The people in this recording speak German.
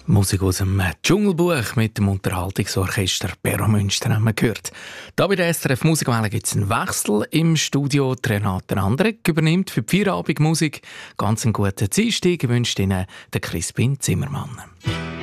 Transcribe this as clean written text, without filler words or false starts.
Musik aus dem Dschungelbuch mit dem Unterhaltungsorchester Perro Münster haben wir gehört. Hier bei der SRF Musikwelle gibt es einen Wechsel im Studio. Die Renate Andreck übernimmt für die Feierabendmusik. Ganz einen guten Dienstag wünscht Ihnen der Crispin Zimmermann.